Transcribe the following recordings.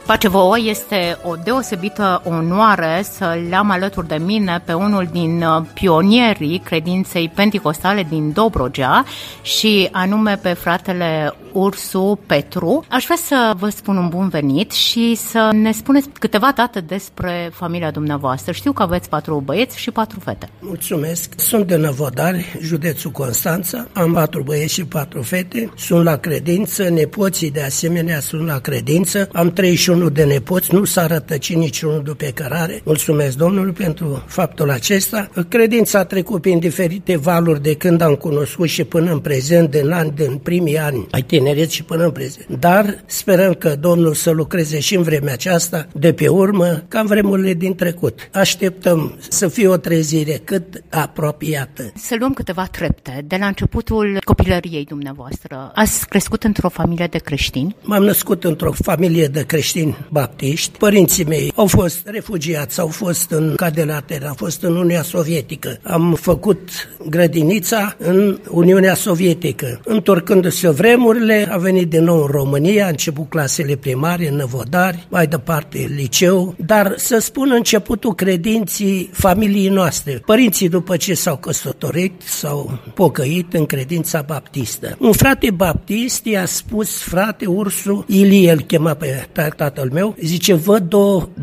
Pace vouă, este o deosebită onoare să-l am alături de mine pe unul din pionierii credinței penticostale din Dobrogea și anume pe fratele Ursu Petru. Aș vrea să vă spun un bun venit și să ne spuneți câteva date despre familia dumneavoastră. Știu că aveți 4 băieți și 4 fete. Mulțumesc. Sunt de Năvodari, județul Constanța. Am 4 băieți și 4 fete. Sunt la credință, nepoții de asemenea sunt la credință. Am 31 de nepoți, nu s-a rătăcit niciunul după cărare. Mulțumesc Domnului pentru faptul acesta. Credința a trecut prin diferite valuri de când am cunoscut și până în prezent, din primii ani ai tinereți și până în prezent. Dar sperăm că Domnul să lucreze și în vremea aceasta de pe urmă, ca în vremurile din trecut. Așteptăm să fie o trezire cât apropiată. Să luăm câteva trepte de la începutul copilăriei dumneavoastră. Ați crescut într-o familie de creștini? M-am născut într-o familie de creștini baptiști. Părinții mei au fost refugiați, au fost în Cadelater, au fost în Uniunea Sovietică. Am făcut grădinița în Uniunea Sovietică. Întorcându-se vremurile, a venit din nou în România, a început clasele primare în Năvodari, mai departe liceu, dar să spun începutul credinții familiei noastre. Părinții după ce s-au căsătorit, s-au pocăit în credința baptistă. Un frate baptist i-a spus, frate Ursu, Ilie îl chema pe tatăl meu, zice, văd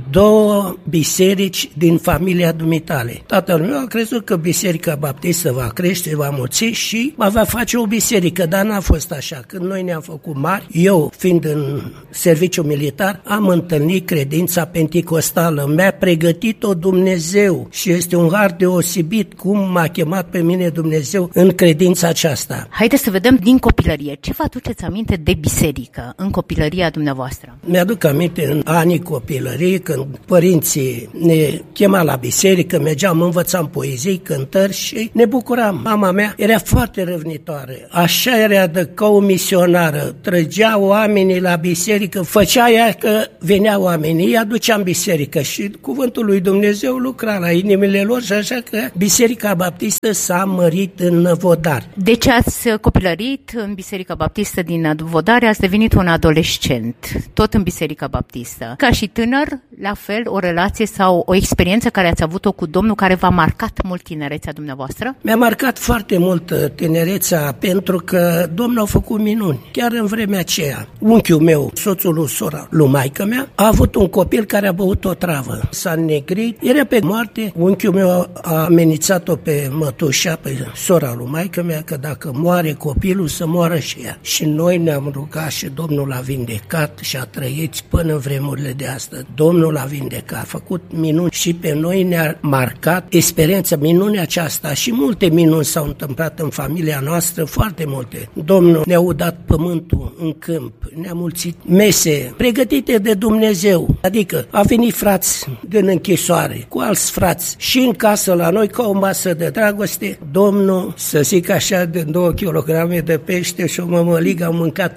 două biserici din familia dumitale. Tatăl meu a crezut că biserica baptistă va crește, va mulți și va face o biserică, dar n-a fost așa. Când noi ne-am făcut mari, eu fiind în serviciu militar, am întâlnit credința penticostală. Mi-a pregătit-o Dumnezeu și este un har deosebit cum m-a chemat pe mine Dumnezeu în credința aceasta. Haideți să vedem din copilărie. Ce vă aduceți aminte de biserică în copilăria dumneavoastră? Mi-aduc aminte în anii copilării, când părinții ne chema la biserică, mergeam, învățam poezii, cântări și ne bucuram. Mama mea era foarte răvnitoare. Așa era de ca o misionară. Trăgea oamenii la biserică, făcea ea că veneau oamenii, îi aducea în biserică și cuvântul lui Dumnezeu lucra la inimile lor și așa că Biserica Baptistă s-a mărit în Năvodari. Deci ați copilărit în Biserica Baptistă din Năvodari, ați devenit un adolescent, tot în Biserica Baptistă. Ca și tânăr, la fel, o relație sau o experiență care ați avut-o cu Domnul care v-a marcat mult tinerețea dumneavoastră? Mi-a marcat foarte mult tinerețea pentru că Domnul a făcut minuni. Chiar în vremea aceea, unchiul meu, soțul lui sora lui maică mea, a avut un copil care a băut o travă. S-a înnegrit, era pe moarte. Unchiul meu a amenințat-o pe mătușa, pe sora lui maică mea, că dacă moare copilul, să moară și ea. Și noi ne-am rugat și Domnul l-a vindecat și a trăit până în vremurile de astăzi. Domnul l-a vindecat, a făcut minuni și pe noi ne-a marcat experiența, minunea aceasta și multe minuni s-au întâmplat în familia noastră, foarte multe. Domnul ne-a udat pământul în câmp, ne-a mulțit mese pregătite de Dumnezeu, adică a venit frați din închisoare cu alți frați și în casă la noi ca o masă de dragoste. Domnul, să zic așa, de 2 kg de pește și o mămăligă am mâncat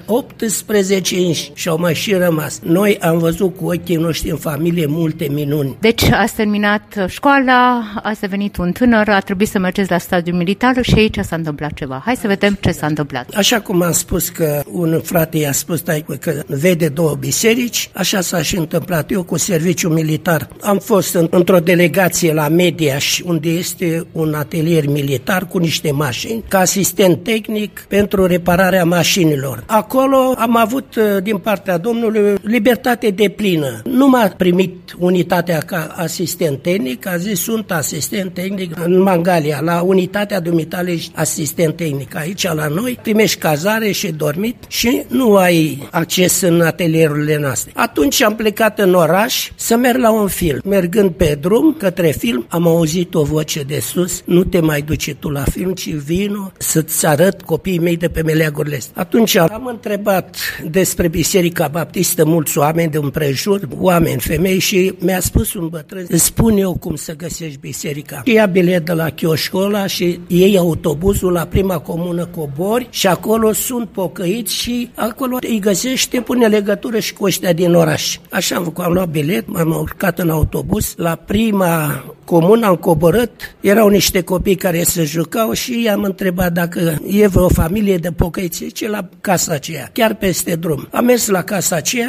18 inși și au mai și rămas. Noi am văzut cu ochii noștri în familie multe minuni. Deci ați terminat școala, ați devenit un tânăr, a trebuit să mergeți la stadiul militar și aici s-a întâmplat ceva. Hai să vedem ce s-a întâmplat. Așa cum am spus că un frate i-a spus că vede 2 biserici, așa s-a și întâmplat. Eu cu serviciu militar am fost într-o delegație la Mediaș, unde este un atelier militar cu niște mașini, ca asistent tehnic pentru repararea mașinilor. Acolo am avut din partea Domnului libertate deplină. Nu m-a primit unitatea ca asistent tehnic, a zis sunt asistent tehnic în Mangalia, la unitatea dumitale asistent tehnic. Aici la noi primești cazare și dormit și nu ai acces în atelierurile noastre. Atunci am plecat în oraș să merg la un film. Mergând pe drum către film, am auzit o voce de sus, nu te mai duce tu la film, ci vino să-ți arăt copiii mei de pe meleagurile astea. Atunci am întrebat despre Biserica Baptistă mulți oameni de împrejur, oameni, femei și mi-a spus un bătrân, îți spun eu cum să găsești biserica. Ia bilet de la chioșcul ăla și iei autobuzul la prima comună, cobori și acolo sunt pocăiți și acolo îi găsești, te pune legătură și cu ăștia din oraș. Așa am făcut, am luat bilet, m-am urcat în autobuz, la prima comună am coborât, erau niște copii care se jucau și i-am întrebat dacă e vreo familie de pocăiți, ce la casa aceea, chiar peste drum. Am mers la casa aceea,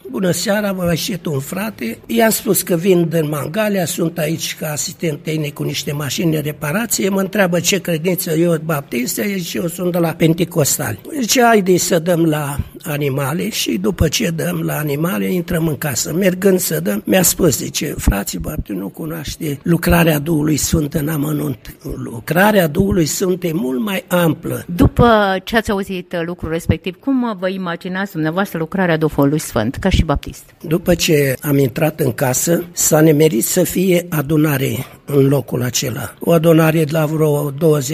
bună seara, mă ieșit un frate. I-am spus că vin din Mangalia, sunt aici ca asistent tehnic cu niște mașini de reparație. Mă întreabă ce credință eu baptistă și eu sunt de la Penticostali. Zice, haide să dăm la animale și după ce dăm la animale, intrăm în casă. Mergând să dăm, mi-a spus, zice, frații baptiști nu cunoaște lucrarea Duhului Sfânt în amănunt. Lucrarea Duhului Sfânt e mult mai amplă. După ce ați auzit lucrul respectiv, cum vă imaginați dumneavoastră lucrarea Duhului Sfânt, ca și baptist? După ce am intrat în casă, s-a nemerit să fie adunare în locul acela. O adunare de la vreo 20-30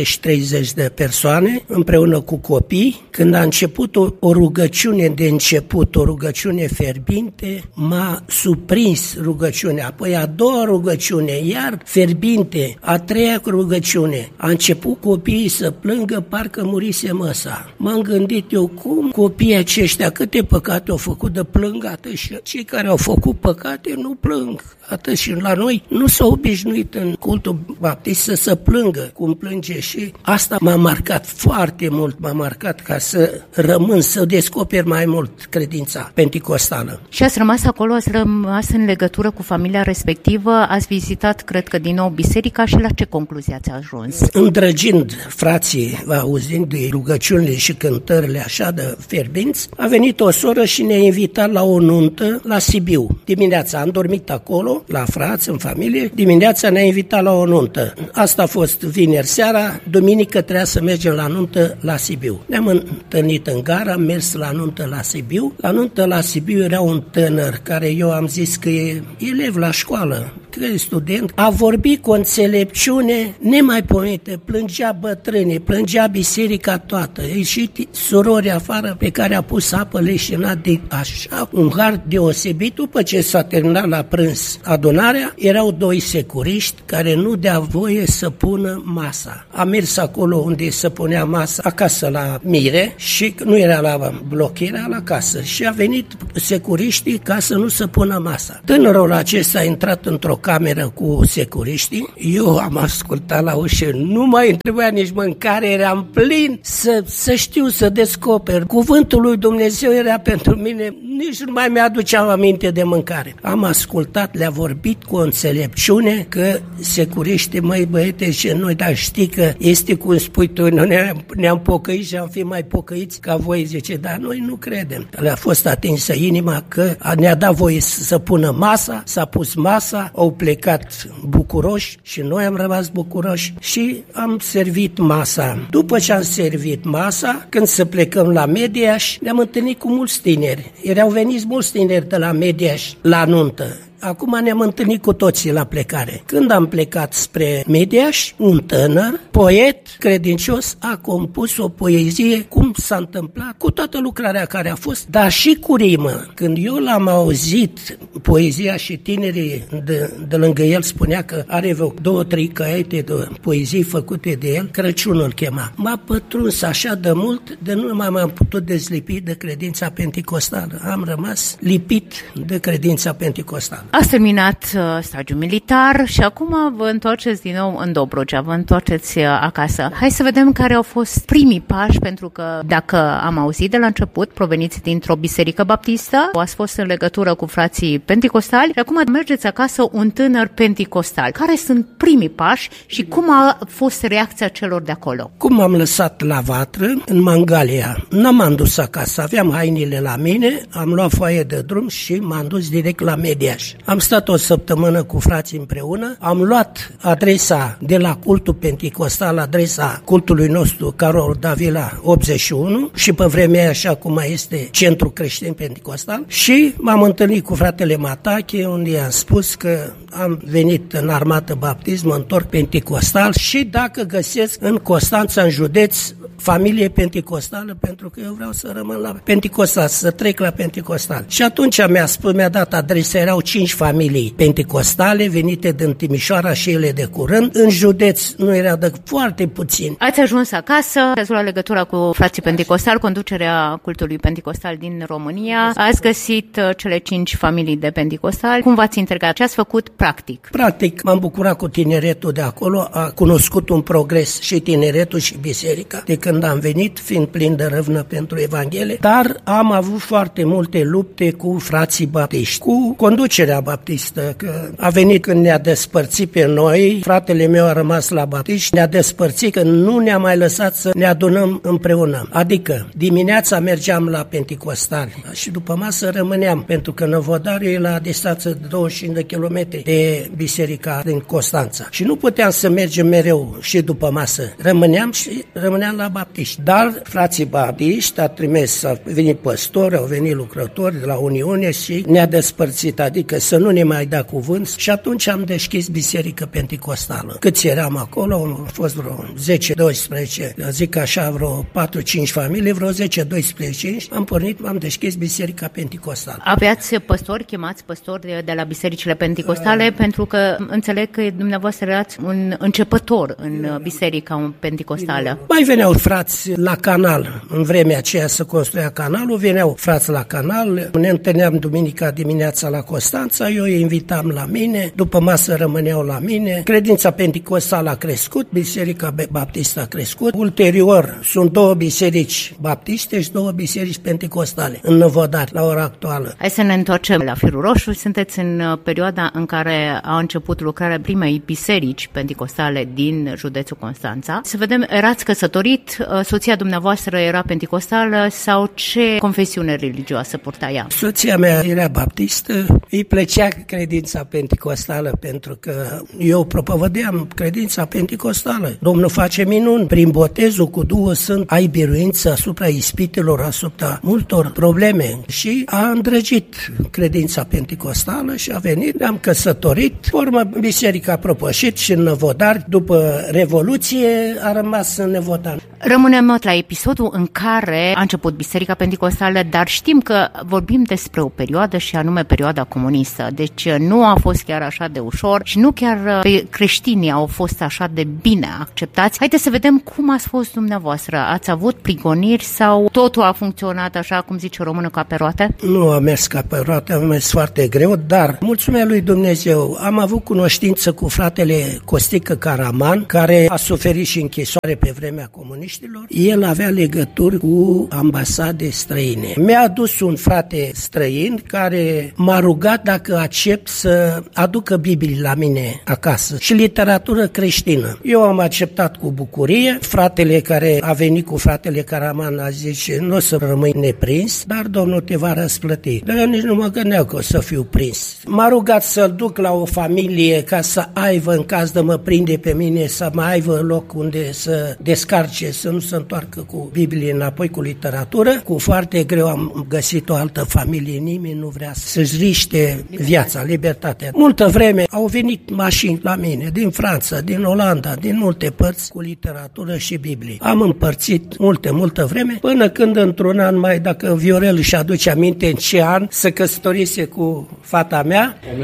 de persoane, împreună cu copii. Când a început o rugăciune de început, o rugăciune fierbinte, m-a surprins rugăciunea. Apoi a doua rugăciune, iar fierbinte, a treia rugăciune. A început copiii să plângă, parcă murise măsa. M-am gândit eu, cum copiii aceștia, câte păcate au făcut de plâng atât și cei care au făcut păcate nu plâng. Atât și la noi nu s-au obișnuit în cultul baptist să se plângă cum plânge și asta m-a marcat foarte mult, m-a marcat ca să rămân, să descoper mai mult credința penticostală. Și ați rămas acolo, ați rămas în legătură cu familia respectivă, ați vizitat, cred că din nou biserica și la ce concluzie ați ajuns? Îndrăgind frații, auzind de rugăciunile și cântările așa de fierbinți, a venit o soră și ne-a invitat la o nuntă la Sibiu. Dimineața am dormit acolo, la frați, în familie, dimineața ne-a invitat la o nuntă. Asta a fost vineri seara, duminică trebuia să mergem la nuntă la Sibiu. Ne-am întâlnit în gara, am mers la nuntă la Sibiu. La nuntă la Sibiu era un tânăr care eu am zis că e elev la școală, că e student, a vorbit cu o înțelepciune nemaipomenită, plângea bătrânii, plângea biserica toată, a ieșit surori afară pe care a pus apă leșinat de așa, un har deosebit. După ce s-a terminat la prânz adunarea, erau doi securiști care nu dea voie să pună masa. A mers acolo unde se punea masa, acasă la Mire, și nu era la bloc, era la casă. Și a venit securiștii ca să nu se pună masa. Tânărul acesta a intrat într-o cameră cu securiștii. Eu am ascultat la ușă, nu mai întrebea nici mâncare, eram plin să știu, să descoper. Cuvântul lui Dumnezeu era pentru mine, nici nu mai mi-aduceam aminte de mâncare. Am ascultat, le-a vorbit cu o înțelepciune că securiștii, măi băiete, și noi, dar știi că este cum spui tu, noi ne-am pocăit și am fi mai pocăiți ca voi, zice, dar noi nu credem. Le-a fost atinsă inima că ne-a dat voie să pună masa, s-a pus masa, au plecat bucuroși și noi am rămas bucuroși și am servit masa. După ce am servit masa, când să plecăm la Mediaș, ne-am întâlnit cu mulți tineri. Erau veniți mulți tineri de la Mediaș la nuntă. Acum ne-am întâlnit cu toții la plecare. Când am plecat spre Mediaș, un tânăr, poet credincios, a compus o poezie, cum s-a întâmplat, cu toată lucrarea care a fost, dar și cu rimă. Când eu l-am auzit, poezia, și tinerii de lângă el spunea că are vreo 2-3 caiete de poezii făcute de el, Crăciun îl chema. M-a pătruns așa de mult, de nu m-am putut dezlipi de credința penticostală. Am rămas lipit de credința penticostală. Ați terminat stagiul militar și acum vă întoarceți din nou în Dobrogea, vă întoarceți acasă. Hai să vedem care au fost primii pași, pentru că, dacă am auzit de la început, proveniți dintr-o biserică baptistă, ați fost în legătură cu frații penticostali și acum mergeți acasă un tânăr penticostal. Care sunt primii pași și cum a fost reacția celor de acolo? Cum am lăsat la vatră, în Mangalia, n-am m-am dus acasă, aveam hainele la mine, am luat foaie de drum și m-am dus direct la Mediaș. Am stat o săptămână cu frații împreună, am luat adresa de la cultul penticostal, adresa cultului nostru, Carol Davila 81, și pe vremea așa cum mai este Centru Creștin Penticostal, și m-am întâlnit cu fratele Matache, unde i-am spus că am venit în armată baptism, mă întorc penticostal și dacă găsesc în Constanța, în județ, familie penticostală, pentru că eu vreau să rămân la penticostal, să trec la penticostal. Și atunci mi-a dat adresa, erau 5 5 familii penticostale venite din Timișoara și ele de curând. În județ nu era de foarte puțin. Ați ajuns acasă, ați luat legătura cu frații penticostali, conducerea cultului penticostal din România. Ați găsit cele 5 familii de penticostali. Cum v-ați integrat? Ce ați făcut practic? Practic m-am bucurat cu tineretul de acolo. A cunoscut un progres și tineretul și biserica de când am venit, fiind plin de râvnă pentru Evanghelie. Dar am avut foarte multe lupte cu frații baptiști, cu conducerea baptistă, că a venit când ne-a despărțit pe noi, fratele meu a rămas la baptiști, ne-a despărțit că nu ne-a mai lăsat să ne adunăm împreună. Adică dimineața mergeam la penticostali și după masă rămâneam, pentru că Năvodariu e la distanță de 25 de kilometri de biserica din Constanța. Și nu puteam să mergem mereu și după masă. Rămâneam la baptiști. Dar frații baptiști au venit păstori, au venit lucrători de la Uniune și ne-a despărțit, adică să nu ne mai da cuvânt. Și atunci am deschis biserică penticostală. Câți eram acolo? Au fost vreo 10-12, zic așa, vreo 4-5 familii, vreo 10-12. Am pornit, am deschis biserica penticostală. Aveați păstori, chemați păstori de la bisericile penticostale, pentru că înțeleg că dumneavoastră erați un începător în biserica penticostală. Mai veneau frați la canal. În vremea aceea se construia canalul, veneau frați la canal, ne întâlneam duminica dimineața la Constanța, eu îi invitam la mine, după masă rămâneau la mine. Credința penticostală a crescut, biserica baptistă a crescut. Ulterior sunt 2 biserici baptiste și 2 biserici penticostale în Năvodari, la ora actuală. Hai să ne întoarcem la firul roșu. Sunteți în perioada în care a început lucrarea primei biserici penticostale din județul Constanța. Să vedem, erați căsătorit, soția dumneavoastră era penticostală sau ce confesiune religioasă purta ea? Soția mea era baptistă, îi plăcea credința penticostală pentru că eu propovădeam credința penticostală. Domnul face minuni, prin botezul cu Duhul Sfânt ai biruință asupra ispitelor, asupra multor probleme și a îndrăgit credința penticostală și a venit, ne-am căsătorit, urmă biserica a propășit și în Năvodari, după Revoluție a rămas în Năvodari. Rămânem la episodul în care a început biserica penticostală, dar știm că vorbim despre o perioadă și anume perioada comunistă, deci nu a fost chiar așa de ușor și nu chiar creștinii au fost așa de bine acceptați. Haideți să vedem cum ați fost dumneavoastră. Ați avut prigoniri sau totul a funcționat așa, cum zice o română, ca pe roate? Nu a mers ca pe roate, a mers foarte greu, dar mulțumea lui Dumnezeu. Am avut cunoștință cu fratele Costică Caraman, care a suferit și închisoare pe vremea comuniștilor. El avea legături cu ambasade străine. Mi-a adus un frate străin care m-a rugat dacă accept să aducă Biblii la mine acasă și literatură creștină. Eu am acceptat cu bucurie. Fratele care a venit cu fratele Caraman a zis: nu o să rămâi neprins, dar Domnul te va răsplăti. Dar eu nici nu mă gândeam că o să fiu prins. M-a rugat să-l duc la o familie ca să aibă, în caz de mă prinde pe mine, să mai aibă loc unde să descarce, să nu se întoarcă cu Biblie înapoi, cu literatură. Cu foarte greu am găsit o altă familie, nimeni nu vrea să-și riște viața, libertatea. Multă vreme au venit mașini la mine, din Franța, din Olanda, din multe părți, cu literatură și Biblie. Am împărțit multă vreme, până când într-un an mai, dacă Viorel își aduce aminte în ce an se căsătorise cu fata mea. În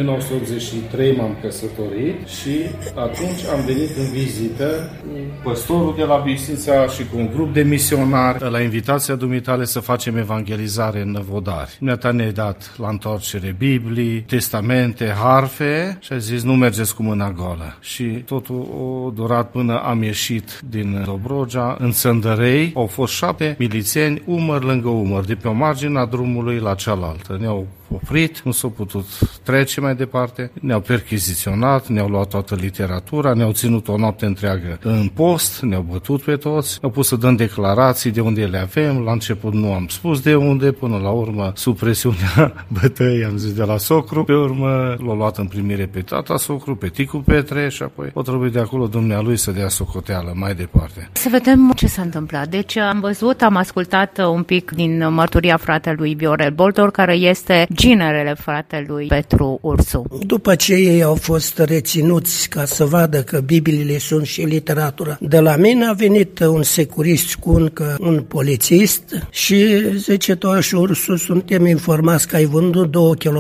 1983 m-am căsătorit și atunci am venit în vizită cu păstorul de la Bistrița și cu un grup de misionari la invitația dumitale să facem evangelizare în Năvodari. Dumneata ne-a dat la întoarcere Biblii, testamente, harfe și a zis: nu mergeți cu mâna goală. Și totul a durat până am ieșit din Dobrogea. În Sândărei au fost 7 milițieni, umăr lângă umăr, de pe o margine a drumului la cealaltă. Ne-au oprit, nu s-au putut trece mai departe, ne-au perchiziționat, ne-au luat toată literatura, ne-au ținut o noapte întreagă în post, ne-au bătut pe toți, ne-au pus să dăm declarații de unde le avem. La început nu am spus de unde, până la urmă, sub presiunea bătăii, am zis de la socru, pe urmă l-au luat în primire pe tata socru, pe Ticu Petre și apoi o trebuie de acolo dumnealui să dea socoteală mai departe. Să vedem ce s-a întâmplat. Deci am ascultat un pic din mărturia fratelui Viorel Boldor, care este ginerele fratelui Petru Ursu. După ce ei au fost reținuți ca să vadă că Bibliile sunt și literatura de la mine, a venit un securist cu un polițist și zice: Toaș Ursu, suntem informați că ai vândut 2 kg de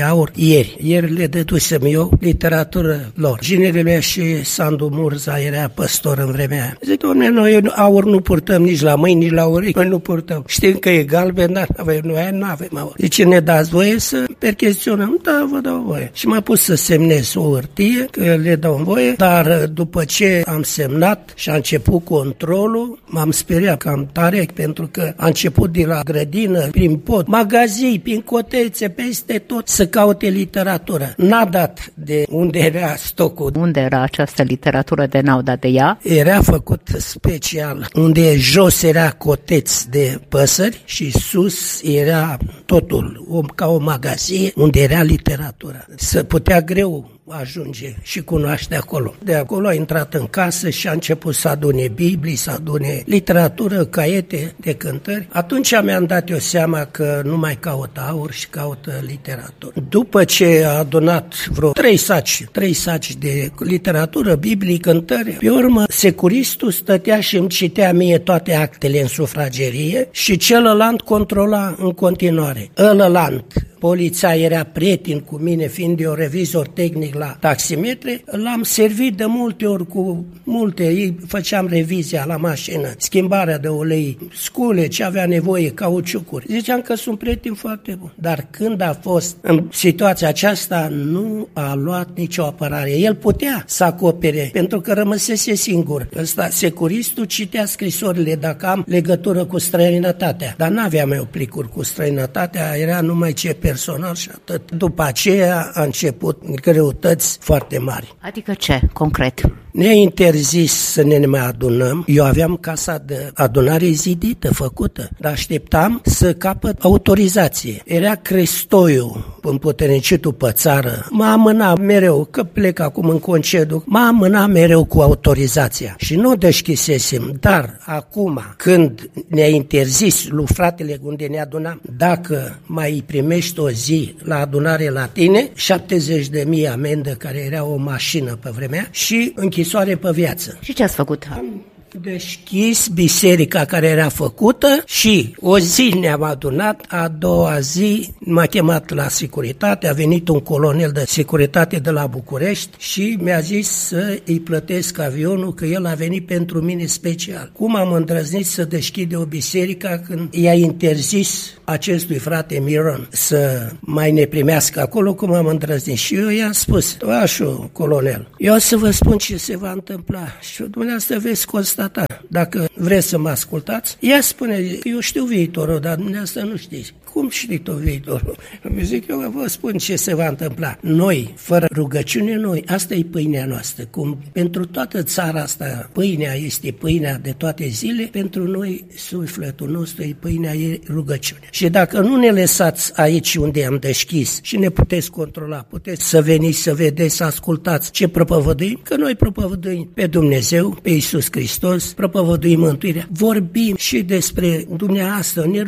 de aur ieri. Ieri le dădusem eu literatură lor. Ginerele și Sandu Murza era păstor în vremea aia. Zic, dom'le, noi aur nu purtăm nici la mâini, nici la urechi. Noi nu purtăm. Știm că e galben, dar noi nu avem aur. Zice, ne dați voie să percheziționăm? Da, vă dau voie. Și m-a pus să semnez o hârtie, că le dau voie, dar după ce am semnat și a început controlul, m-am speriat cam tare, pentru că a început de la grădină, prin pod, magazii, prin cotețe, peste tot, să caute literatură. N-a dat de unde era stocul. Unde era această literatură de n-au dat de ea? Era făcut special. Unde jos era coteț de păsări și sus era totul, ca o magazie, unde era literatura. Se putea greu ajunge și cunoaște acolo. De acolo a intrat în casă și a început să adune Biblii, să adune literatură, caiete de cântări. Atunci mi-am dat eu seama că nu mai caută aur și caută literatură. După ce a adunat vreo 3 saci de literatură, Biblii, cântări, pe urmă securistul stătea și îmi citea mie toate actele în sufragerie și celălalt controla în continuare. Ălălant, poliția era prieten cu mine, fiind eu revizor tehnic la taximetre, l-am servit de multe ori cu multe, ei făceam revizia la mașină, schimbarea de ulei, scule, ce avea nevoie, cauciucuri. Ziceam că sunt prieten foarte bun. Dar când a fost în situația aceasta, nu a luat nicio apărare. El putea să acopere, pentru că rămăsese singur. Ăsta, securistul, citea scrisorile dacă am legătură cu străinătatea. Dar n-aveam eu plicuri cu străinătatea, era numai ce personal și atât. După aceea a început greutăți foarte mari. Adică ce, concret? Ne-a interzis să ne mai adunăm. Eu aveam casa de adunare zidită, făcută, dar așteptam să capăt autorizație. Era Crestoiu, împuternicitul pe țară. Mă amâna mereu, că plec acum în concediu, mă amâna mereu cu autorizația. Și nu deschisesem, dar acum, când ne-a interzis lui fratele unde ne adunam, dacă mai primești o zi la adunare la tine, 70.000 amendă, care era o mașină pe vremea, și închisoare pe viață. Și ce ați făcut? Am deschis biserica care era făcută și o zi ne-am adunat, a doua zi m-a chemat la securitate, a venit un colonel de securitate de la București și mi-a zis să îi plătesc avionul, că el a venit pentru mine special. Cum am îndrăznit să deschide o biserică când i-a interzis acestui frate Miron să mai ne primească acolo, cum am îndrăznit? Și eu i-am spus, toașul colonel, eu o să vă spun ce se va întâmpla și dumneavoastră veți constata. Dacă vreți să mă ascultați, ea spune, eu știu viitorul, dar dumneavoastră nu știți. Cum știi tu viitorul? Îmi zic, eu vă spun ce se va întâmpla. Noi, fără rugăciune, asta e pâinea noastră. Cum pentru toată țara asta, pâinea este pâinea de toate zile, pentru noi, sufletul nostru, e pâinea, e rugăciune. Și dacă nu ne lăsați aici unde am deschis și ne puteți controla, puteți să veniți, să vedeți, să ascultați ce propovăduim, că noi propovăduim pe Dumnezeu, pe Iisus Hristos, propovăduim mântuirea. Vorbim și despre dumneavoastră, ne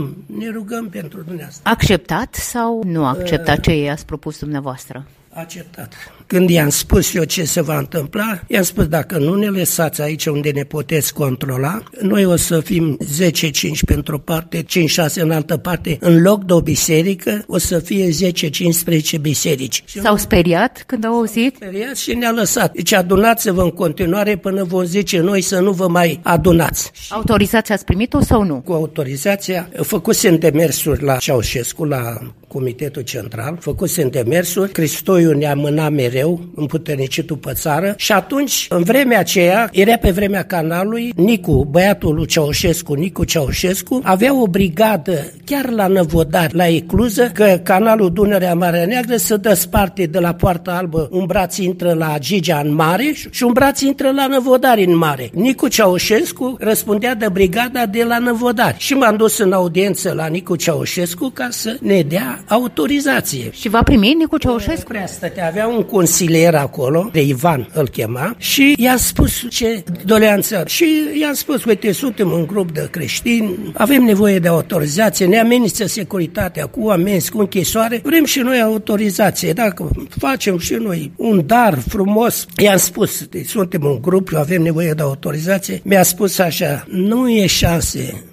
rugăm pentru dumneavoastră. Acceptat sau nu acceptat ce i-ați propus dumneavoastră? Acceptat. Când i-am spus eu ce se va întâmpla, i-am spus, dacă nu ne lăsați aici unde ne puteți controla, noi o să fim 10-5 pentru o parte, 5-6 în altă parte, în loc de o biserică, o să fie 10-15 biserici. S-au speriat când au auzit? Speriat și ne-a lăsat. Deci adunați-vă în continuare până vom zice noi să nu vă mai adunați. Autorizația ați primit-o sau nu? Cu autorizația, făcusem demersuri la Ceaușescu, la Comitetul Central, făcusem demersuri, Cristoiu ne-a mânat mereu, împuternicitul pe țară, și atunci, în vremea aceea, era pe vremea Canalului, Nicu, băiatul lui Ceaușescu, Nicu Ceaușescu, avea o brigadă chiar la Năvodari, la Ecluză, că canalul Dunărea Marea Neagră se desparte de la Poarta Albă, un braț intră la Gigea în mare și un braț intră la Năvodari în mare. Nicu Ceaușescu răspundea de brigada de la Năvodari și m-am dus în audiență la Nicu Ceaușescu ca să ne dea autorizație. Și va primi Nicu Ceaușescu? Avea un consilier acolo, de Ivan îl chema, și i-a spus ce doleanță. Și i-am spus, uite, suntem un grup de creștini, avem nevoie de autorizație, ne amenință securitatea cu amenzi, cu închisoare, vrem și noi autorizație, dacă facem și noi un dar frumos. I-am spus, suntem un grup, avem nevoie de autorizație. Mi-a spus așa, nu e șanse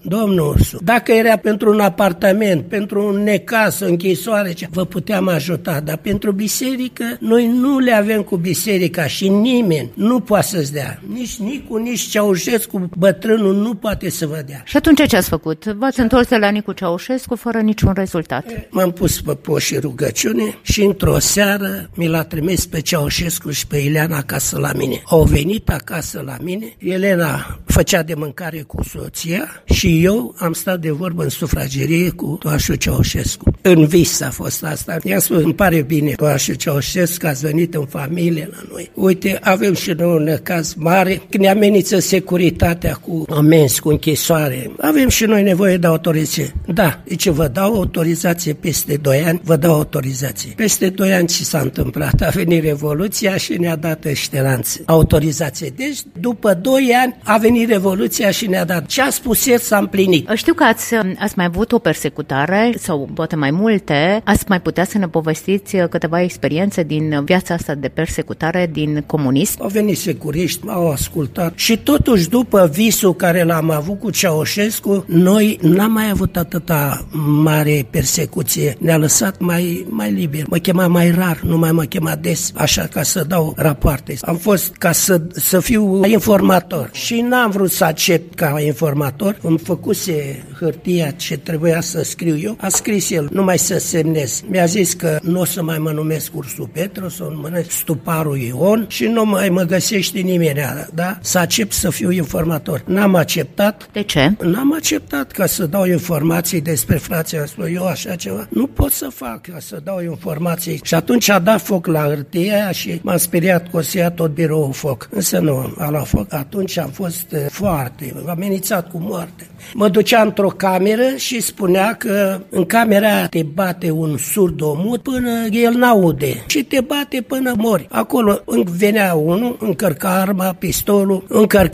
domnul Ursu, dacă era pentru un apartament, pentru un necaz, o închisoare, vă puteam ajuta, dar pentru biserică, noi nu le avem cu biserica și nimeni nu poate să-ți dea. Nici Nicu, nici Ceaușescu, bătrânul, nu poate să vă dea. Și atunci ce ați făcut? V-ați întors de la Nicu Ceaușescu fără niciun rezultat? M-am pus pe post și rugăciune și într-o seară mi l-a trimis pe Ceaușescu și pe Ileana acasă la mine. Au venit acasă la mine, Elena făcea de mâncare cu soția și eu am stat de vorbă în sufragerie cu Toașu Ceaușescu. În vis a fost asta. I-am spus, îmi pare bine, Toașu Ceaușescu, că ați venit în familie la noi. Uite, avem și noi un caz mare, când ne amenință securitatea cu amenzi, cu închisoare. Avem și noi nevoie de autorizație. Da, deci vă dau autorizație peste 2 ani, vă dau autorizație. Peste 2 ani ce s-a întâmplat? A venit Revoluția și ne-a dat ăștelanță autorizație. Deci, după 2 ani a venit Revoluția și ne-a dat. Ce a spus el s-a împlinit. Știu că ați mai avut o persecutare, sau poate mai multe. Ați mai putea să ne povestiți câteva experiențe din viața asta de persecutare din comunism? Au venit securiști, m-au ascultat și totuși după visul care l-am avut cu Ceaușescu, noi n-am mai avut atâta mare persecuție. Ne-a lăsat mai liber. Mă chema mai rar, nu mai mă chema des, așa ca să dau rapoarte. Am fost ca să fiu informator și n-am vrut să accept ca informator. Îmi făcuse hârtia ce trebuia să scriu eu. A scris el, numai să semnez. Mi-a zis că nu o să mai mă numesc Ursu Petru, să mă numesc Stuparu Ion și nu mai mă găsește nimeni, da? Să accept să fiu informator. N-am acceptat. De ce? N-am acceptat ca să dau informații despre frații. Am spus, eu așa ceva nu pot să fac, ca să dau informații. Și atunci a dat foc la hârtia aia și m-am speriat că o să ia tot biroul foc. Însă nu, a luat foc. Atunci am fost foarte amenințat cu moarte. Mă ducea într-o cameră și spunea că în camera aia te bate un surdomut până el n-aude și te bate până mori. Acolo venea unul, încărca arma, pistolul,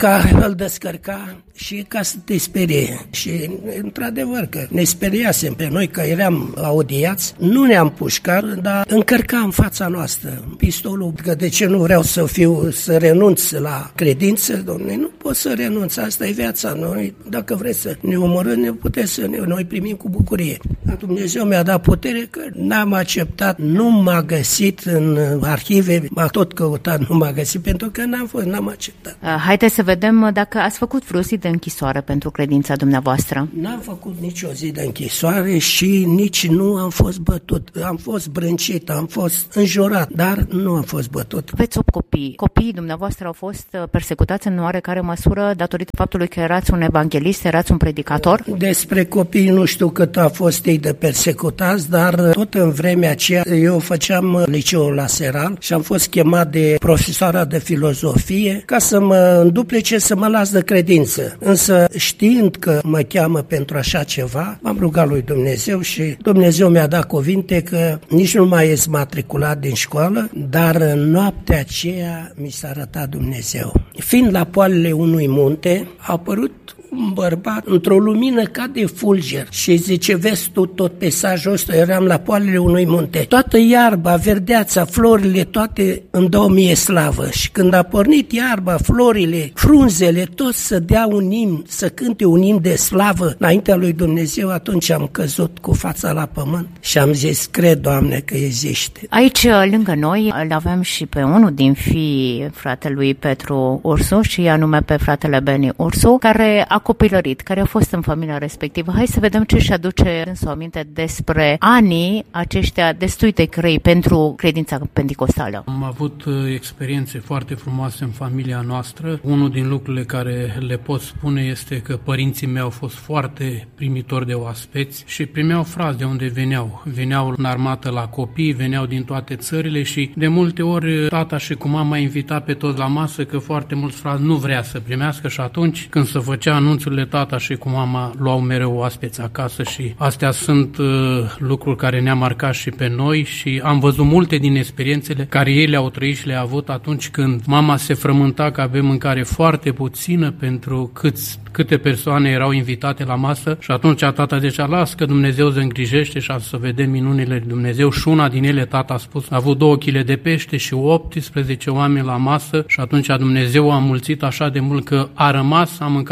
îl descărca și ca să te sperie. Și într-adevăr că ne speriasem pe noi că eram audiați, nu ne-am pușcat, dar încărca în fața noastră pistolul, că de ce nu vreau să renunț la credință, dom'le, nu pot să renunț, asta e viața. Noi, dacă vreți să ne omorâm, ne puteți să noi primim cu bucurie. Dar Dumnezeu mi-a dat putere că n-am acceptat, nu m-a găsit în arhive, m-a tot căutat, nu m-a găsit, pentru că n-am acceptat. Haideți să vedem dacă ați făcut vreo zi de închisoare pentru credința dumneavoastră. N-am făcut nicio zi de închisoare și nici nu am fost bătut. Am fost brâncit, am fost înjurat, dar nu am fost bătut. Aveți 8 copii. Copiii dumneavoastră au fost persecutați în oarecare măsură datorită faptului că erați un evanghelist, erați un predicator? Despre copii nu știu cât a fost ei de persecutați, dar tot în vremea aceea eu făceam liceul la Seral și am fost chemat de profesoara de filozofie ca să mă înduplece, să mă las de credință. Însă știind că mă cheamă pentru așa ceva, m-am rugat lui Dumnezeu și Dumnezeu mi-a dat cuvinte că nici nu mai ești matriculat din școală, dar în noaptea aceea mi s-a arătat Dumnezeu. Fiind la poalele unui munte, a apărut un bărbat într-o lumină ca de fulger și zice, vezi tu tot peisajul ăsta, eram la poalele unui munte. Toată iarba, verdeața, florile, toate îmi dau mie slavă. Și când a pornit iarba, florile, frunzele, tot să dea un imn, să cânte un imn de slavă înaintea lui Dumnezeu, atunci am căzut cu fața la pământ și am zis, cred, Doamne, că există. Aici, lângă noi, îl avem și pe unul din fiii fratelui Petru Ursu și anume pe fratele Beni Ursu, care a copilărit, care a fost în familia respectivă. Hai să vedem ce își aduce însu aminte despre anii aceștia destui de grei pentru credința penticostală. Am avut experiențe foarte frumoase în familia noastră. Unul din lucrurile care le pot spune este că părinții mei au fost foarte primitori de oaspeți și primeau frați de unde veneau. Veneau în armată la copii, veneau din toate țările și de multe ori tata și cu mama invita pe toți la masă, că foarte mulți frați nu vrea să primească și atunci când se făcea anunțurile, tata și cu mama luau mereu oaspeți acasă și astea sunt lucruri care ne-a marcat și pe noi și am văzut multe din experiențele care ei le-au trăit și le-au avut atunci când mama se frământa că avem mâncare foarte puțină pentru câte persoane erau invitate la masă și atunci tata zicea, las că Dumnezeu se îngrijește și să vedem minunile lui Dumnezeu și una din ele, tata a spus, a avut 2 kg de pește și 18 oameni la masă și atunci Dumnezeu a mulțit așa de mult că a rămas, am mâncat și noi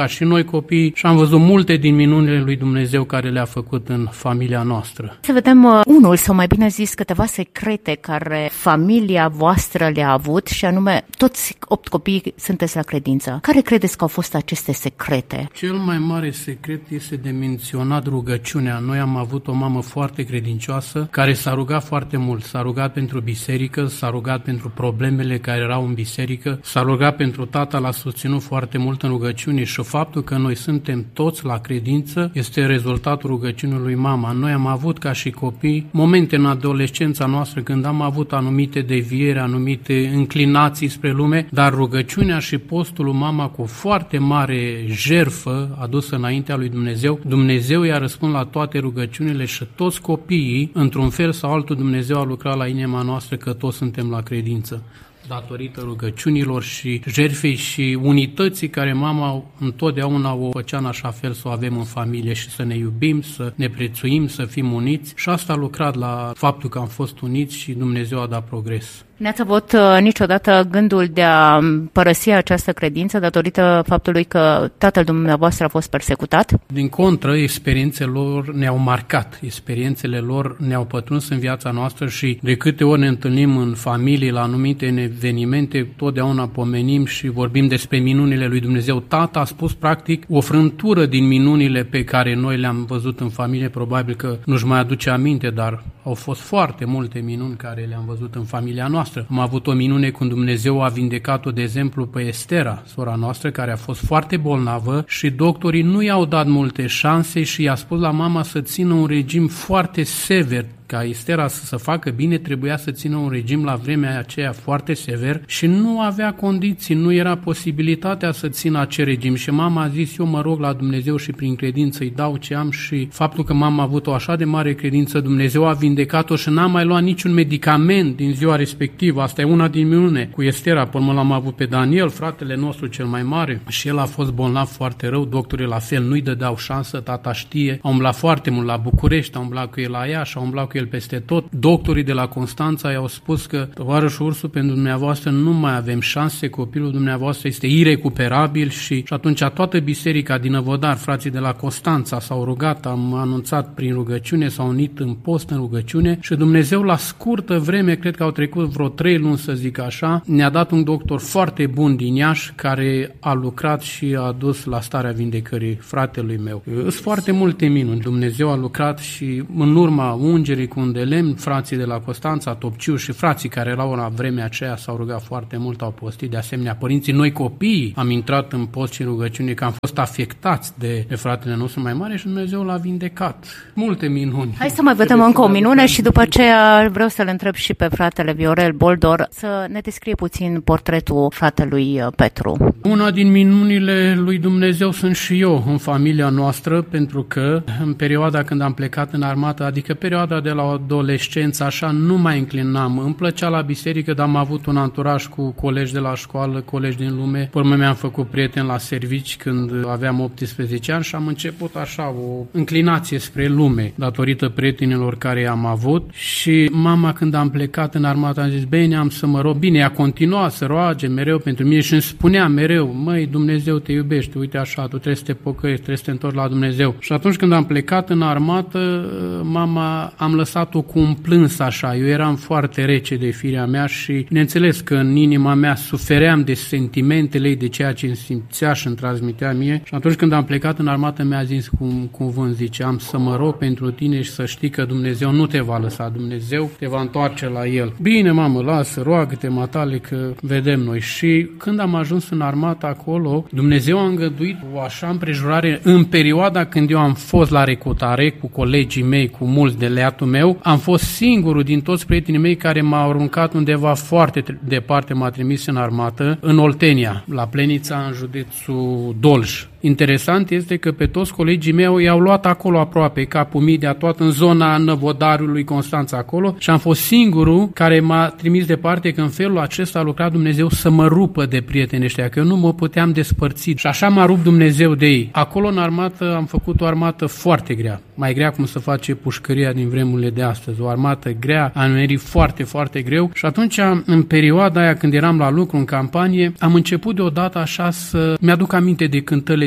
copii și am văzut multe din minunile lui Dumnezeu care le-a făcut în familia noastră. Să vedem unul, sau mai bine zis, câteva secrete care familia voastră le-a avut, și anume, toți 8 copii sunteți la credință. Care credeți că au fost aceste secrete? Cel mai mare secret este de menționat rugăciunea. Noi am avut o mamă foarte credincioasă care s-a rugat foarte mult. S-a rugat pentru biserică, s-a rugat pentru problemele care erau în biserică, s-a rugat pentru tata, l-a susținut foarte mult în rugăciune și faptul că noi suntem toți la credință este rezultatul rugăciunii lui mama. Noi am avut ca și copii momente în adolescența noastră când am avut anumite devieri, anumite înclinații spre lume, dar rugăciunea și postul lui mama cu foarte mare jertfă adusă înaintea lui Dumnezeu, Dumnezeu i-a răspuns la toate rugăciunile și toți copiii, într-un fel sau altul, Dumnezeu a lucrat la inima noastră că toți suntem la credință. Datorită rugăciunilor și jertfei și unității care mama întotdeauna o făcea în așa fel să o avem în familie și să ne iubim, să ne prețuim, să fim uniți, și asta a lucrat la faptul că am fost uniți și Dumnezeu a dat progres. N-ați avut niciodată gândul de a părăsi această credință datorită faptului că tatăl dumneavoastră a fost persecutat? Din contră, experiențele lor ne-au marcat, experiențele lor ne-au pătruns în viața noastră și de câte ori ne întâlnim în familie la anumite evenimente, totdeauna pomenim și vorbim despre minunile lui Dumnezeu. Tata a spus practic o frântură din minunile pe care noi le-am văzut în familie, probabil că nu-și mai aduce aminte, dar au fost foarte multe minuni care le-am văzut în familia noastră. Am avut o minune când Dumnezeu a vindecat-o, de exemplu, pe Estera, sora noastră, care a fost foarte bolnavă și doctorii nu i-au dat multe șanse și i-a spus la mama să țină un regim foarte sever. Ca Estera să se facă bine, trebuia să țină un regim la vremea aceea foarte sever și nu avea condiții, nu era posibilitatea să țină acel regim. Și mama a zis, eu mă rog la Dumnezeu și prin credință îi dau ce am, și faptul că mama a avut o așa de mare credință, Dumnezeu a vindecat-o și n-a mai luat niciun medicament din ziua respectivă. Asta e una din minune. Cu Estera, până l-am avut pe Daniel, fratele nostru cel mai mare, și el a fost bolnav foarte rău, doctorii la fel nu-i dădeau șansă, tata știe, a umblat foarte mult la București, a umblat cu el la Iași, a umblat cu el peste tot. Doctorii de la Constanța i-au spus că, tovarășul Ursu, pentru dumneavoastră nu mai avem șanse, copilul dumneavoastră este irecuperabil, și atunci toată biserica din Năvodar, frații de la Constanța s-au rugat, am anunțat prin rugăciune, s-au unit în post, în rugăciune, și Dumnezeu la scurtă vreme, cred că au trecut vreo 3 luni să zic așa, ne-a dat un doctor foarte bun din Iași care a lucrat și a dus la starea vindecării fratelui meu. Sunt foarte multe minuni. Dumnezeu a lucrat și în urma ungerii cu un de lemn, frații de la Constanța, Topciu și frații care erau la vremea aceea s-au rugat foarte mult, au postit, de asemenea părinții. Noi copiii am intrat în post și rugăciune, că am fost afectați de fratele nostru mai mare și Dumnezeu l-a vindecat. Multe minuni. Hai să mai vedem încă o minune și după aceea vreau să-l întreb și pe fratele Viorel Boldor să ne descrie puțin portretul fratelui Petru. Una din minunile lui Dumnezeu sunt și eu în familia noastră, pentru că în perioada când am plecat în armată, adică perioada de la adolescență, așa, nu mai înclinam. Îmi plăcea la biserică, dar am avut un anturaj cu colegi de la școală, colegi din lume. Pe urmă mi-am făcut prieteni la servici când aveam 18 ani și am început așa o înclinație spre lume, datorită prietenilor care am avut. Și mama, când am plecat în armată, am zis, bine, am să mă rog. Bine, ea continua să roage mereu pentru mine și îmi spunea mereu, măi, Dumnezeu te iubește, uite așa, tu trebuie să te pocăiești, trebuie să te întorci la Dumnezeu. Și atunci când am plecat în armată, mama, am lăsat-o cu un plâns așa. Eu eram foarte rece de firea mea și bineînțeles că în inima mea sufeream de sentimentele ei, de ceea ce îmi simțea și îmi transmitea mie. Și atunci când am plecat în armată, mi-a zis cu un cuvânt, zice, am să mă rog pentru tine și să știi că Dumnezeu nu te va lăsa, Dumnezeu te va întoarce la El. Bine, mamă, lasă, roagă-te, matale, că vedem noi. Și când am ajuns în armată acolo, Dumnezeu a îngăduit o așa împrejurare în perioada când eu am fost la recrutare cu colegii mei, cu mulți de leatul meu, am fost singurul din toți prietenii mei care m-au aruncat undeva foarte departe, m-a trimis în armată, în Oltenia, la Plenița, în județul Dolj. Interesant este că pe toți colegii mei i-au luat acolo aproape, Capul Midea, toată în zona Năvodarului, Constanța acolo, și am fost singurul care m-a trimis departe, că în felul acesta a lucrat Dumnezeu să mă rupă de prietenii ăștia, că eu nu mă puteam despărți și așa m-a rupt Dumnezeu de ei. Acolo în armată am făcut o armată foarte grea, mai grea cum se face pușcăria din vremurile de astăzi, o armată grea, am merit foarte, foarte greu și atunci, în perioada aia când eram la lucru în campanie, am început deodată așa să mi-aduc aminte de cântările din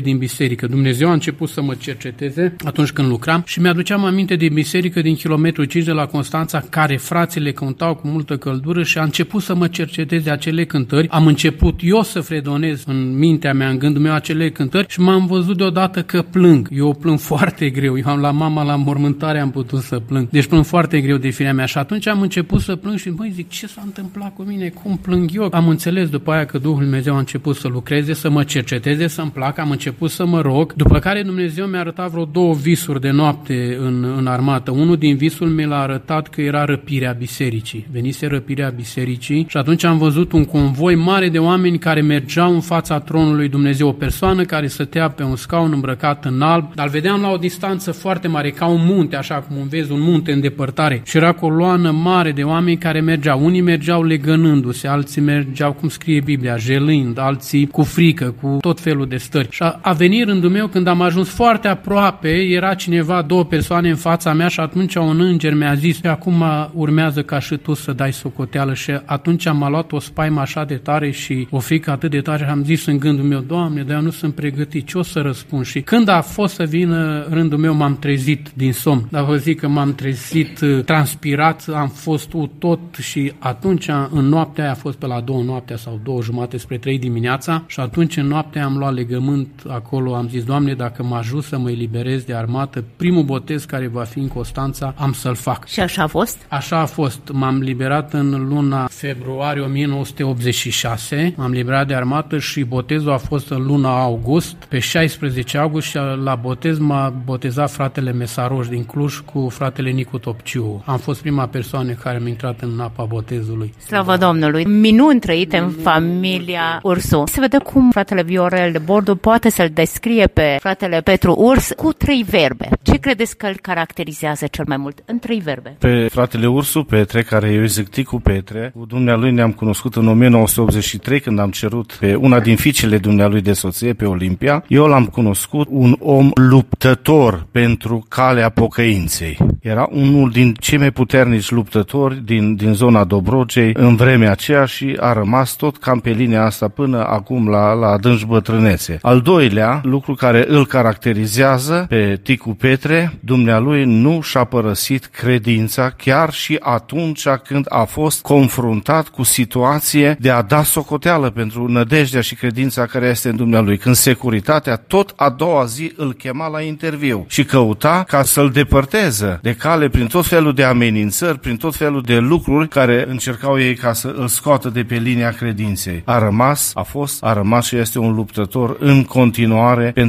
din biserică. Dumnezeu a început să mă cerceteze atunci când lucram și mi-aduceam aminte de biserică din kilometru 5 de la Constanța, care frații le cântau cu multă căldură și a început să mă cerceteze acele cântări. Am început eu să fredonez în mintea mea, în gândul meu acele cântări și m-am văzut deodată că plâng. Eu plâng foarte greu. Eu la mama la mormântare am putut să plâng. Deci plâng foarte greu de firea mea și atunci am început să plâng și zic, ce s-a întâmplat cu mine? Cum plâng eu? Am înțeles după aia că Duhul Dumnezeu a început să lucreze, să mă cerceteze, să-mi placă, am început să mă rog, după care Dumnezeu mi-a arătat vreo 2 visuri de noapte în armată. Unul din visul mi l-a arătat că era răpirea bisericii. Venise răpirea bisericii și atunci am văzut un convoi mare de oameni care mergeau în fața tronului Dumnezeu, o persoană care stătea pe un scaun îmbrăcat în alb, dar îl vedeam la o distanță foarte mare, ca un munte, așa cum vezi un munte în depărtare. Și era coloană mare de oameni care mergeau. Unii mergeau legănându-se, alții mergeau, cum scrie Biblia, jelând, alții cu frică, cu tot felul de stări. Și a venit rândul meu când am ajuns foarte aproape, era cineva, 2 persoane în fața mea și atunci un înger mi-a zis, acum urmează ca și tu să dai socoteală. Și atunci m-a luat o spaimă așa de tare și o frică atât de tare și am zis în gândul meu, Doamne, dar eu nu sunt pregătit, ce o să răspund? Și când a fost să vină rândul meu, m-am trezit din somn. Dar vă zic că m-am trezit transpirat, am fost tot și atunci în noaptea aia a fost pe la 2 noaptea sau 2:30 spre 3 dimineața și atunci în noaptea am luat legământ acolo, am zis, Doamne, dacă mă ajut să mă eliberez de armată, primul botez care va fi în Constanța, am să-l fac. Și așa a fost? Așa a fost. M-am liberat în luna februarie 1986, m-am liberat de armată și botezul a fost în luna august. Pe 16 august și la botez m-a botezat fratele Mesaroș din Cluj cu fratele Nicu Topciu. Am fost prima persoană care mi-a intrat în apa botezului. Slavă Domnului! Minuni trăite în familia Ursu. Se vede cum fratele Viorel de Bordu poate să-l descrie pe fratele Petru Urs cu 3 verbe. Ce credeți că îl caracterizează cel mai mult? În 3 verbe. Pe fratele Ursu Petre, care eu zic Ticu Petre, cu dumnealui ne-am cunoscut în 1983 când am cerut pe una din fiicele dumnealui de soție, pe Olimpia. Eu l-am cunoscut un om luptător pentru calea pocăinței. Era unul din cei mai puternici luptători din zona Dobrogei în vremea aceea și a rămas tot cam pe linia asta până acum la adânci bătrânețe. Al doilea lucru care îl caracterizează pe Ticu Petre, dumnealui nu și-a părăsit credința chiar și atunci când a fost confruntat cu situație de a da socoteală pentru nădejdea și credința care este în dumnealui. Când securitatea tot a doua zi îl chema la interviu și căuta ca să-l depărteze de cale prin tot felul de amenințări, prin tot felul de lucruri care încercau ei ca să îl scoată de pe linia credinței. A rămas și este un luptător în continuare